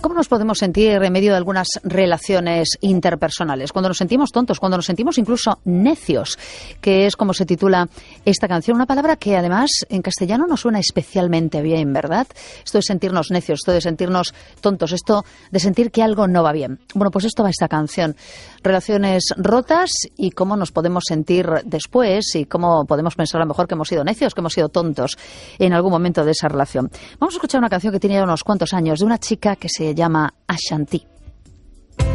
¿Cómo nos podemos sentir en medio de algunas relaciones interpersonales? Cuando nos sentimos tontos, cuando nos sentimos incluso necios, que es como se titula esta canción. Una palabra que además en castellano no suena especialmente bien, ¿verdad? Esto de sentirnos necios, esto de sentirnos tontos, esto de sentir que algo no va bien. Bueno, pues esto va esta canción. Relaciones rotas y cómo nos podemos sentir después y cómo podemos pensar a lo mejor que hemos sido necios, que hemos sido tontos en algún momento de esa relación. Vamos a escuchar una canción que tiene ya unos cuantos años de una chica que se llama Ashanti.